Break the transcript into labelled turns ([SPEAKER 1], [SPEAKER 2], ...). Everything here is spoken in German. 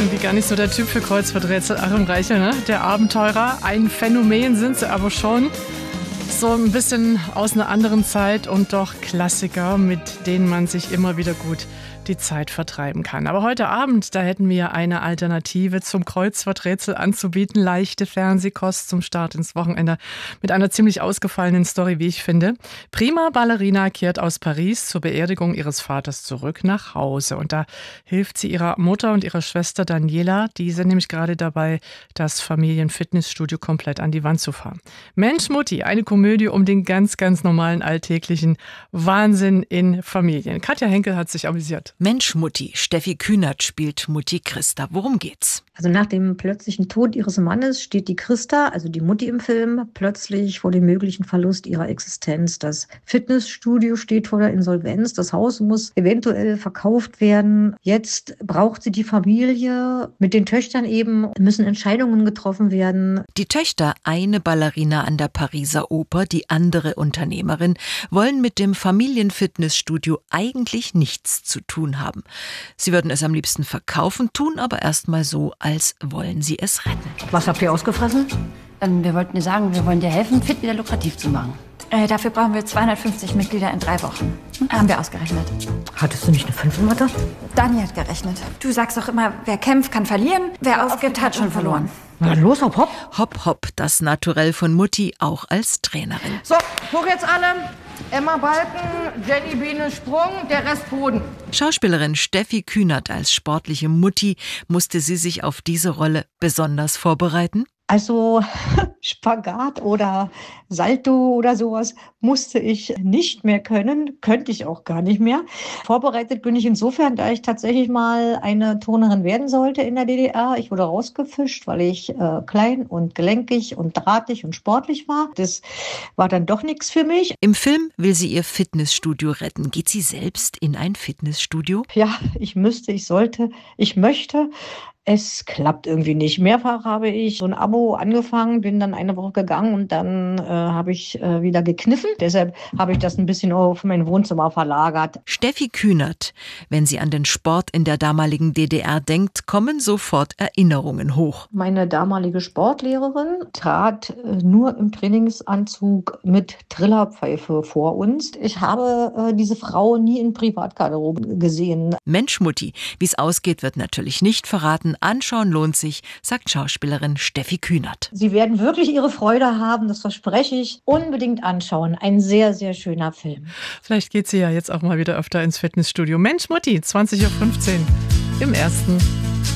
[SPEAKER 1] irgendwie gar nicht so der Typ für Kreuzworträtsel, Achim Reichel, ne? Der Abenteurer. Ein Phänomen sind sie aber schon. So ein bisschen aus einer anderen Zeit und doch Klassiker, mit denen man sich immer wieder gut die Zeit vertreiben kann. Aber heute Abend, da hätten wir eine Alternative zum Kreuzworträtsel anzubieten. Leichte Fernsehkost zum Start ins Wochenende mit einer ziemlich ausgefallenen Story, wie ich finde. Prima Ballerina kehrt aus Paris zur Beerdigung ihres Vaters zurück nach Hause. Und da hilft sie ihrer Mutter und ihrer Schwester Daniela. Die sind nämlich gerade dabei, das Familienfitnessstudio komplett an die Wand zu fahren. Mensch Mutti, eine Komödie um den ganz, ganz normalen alltäglichen Wahnsinn in Familien. Katja Henkel hat sich amüsiert.
[SPEAKER 2] Mensch Mutti, Steffi Kühnert spielt Mutti Christa. Worum geht's?
[SPEAKER 3] Also nach dem plötzlichen Tod ihres Mannes steht die Christa, also die Mutti im Film, plötzlich vor dem möglichen Verlust ihrer Existenz. Das Fitnessstudio steht vor der Insolvenz. Das Haus muss eventuell verkauft werden. Jetzt braucht sie die Familie. Mit den Töchtern eben müssen Entscheidungen getroffen werden.
[SPEAKER 2] Die Töchter, eine Ballerina an der Pariser Oper, die andere Unternehmerin, wollen mit dem Familienfitnessstudio eigentlich nichts zu tun haben. Sie würden es am liebsten verkaufen, tun aber erstmal so, als wollen sie es retten.
[SPEAKER 4] Was habt ihr ausgefressen?
[SPEAKER 5] Wir wollten dir sagen, wir wollen dir helfen, Fit wieder lukrativ zu machen.
[SPEAKER 6] Dafür brauchen wir 250 Mitglieder in 3 Wochen. Haben wir ausgerechnet.
[SPEAKER 4] Hattest du nicht eine 5 in Mathe?
[SPEAKER 6] Dani hat gerechnet. Du sagst doch immer, wer kämpft, kann verlieren. Wer aufgibt, hat schon verloren.
[SPEAKER 4] Na los, hopp, hopp.
[SPEAKER 2] Hopp, hopp, das Naturell von Mutti, auch als Trainerin.
[SPEAKER 7] So, hoch jetzt alle. Emma Balken, Jenny Biene Sprung, der Rest Boden.
[SPEAKER 2] Schauspielerin Steffi Kühnert als sportliche Mutti, musste sie sich auf diese Rolle besonders vorbereiten?
[SPEAKER 3] Also Spagat oder Salto oder sowas musste ich nicht mehr können, könnte ich auch gar nicht mehr. Vorbereitet bin ich insofern, da ich tatsächlich mal eine Turnerin werden sollte in der DDR. Ich wurde rausgefischt, weil ich klein und gelenkig und drahtig und sportlich war. Das war dann doch nichts für mich.
[SPEAKER 2] Im Film will sie ihr Fitnessstudio retten. Geht sie selbst in ein Fitnessstudio?
[SPEAKER 3] Ja, ich müsste, ich sollte, ich möchte. Es klappt irgendwie nicht. Mehrfach habe ich so ein Abo angefangen, bin dann eine Woche gegangen und dann habe ich wieder gekniffen. Deshalb habe ich das ein bisschen auf mein Wohnzimmer verlagert.
[SPEAKER 2] Steffi Kühnert. Wenn sie an den Sport in der damaligen DDR denkt, kommen sofort Erinnerungen hoch.
[SPEAKER 3] Meine damalige Sportlehrerin trat nur im Trainingsanzug mit Trillerpfeife vor uns. Ich habe diese Frau nie in Privatgarderobe gesehen.
[SPEAKER 2] Mensch Mutti, wie es ausgeht, wird natürlich nicht verraten. Anschauen lohnt sich, sagt Schauspielerin Steffi Kühnert.
[SPEAKER 3] Sie werden wirklich ihre Freude haben, das verspreche ich. Unbedingt anschauen. Ein sehr, sehr schöner Film.
[SPEAKER 1] Vielleicht geht sie ja jetzt auch mal wieder öfter ins Fitnessstudio. Mensch Mutti, 20.15 Uhr im Ersten.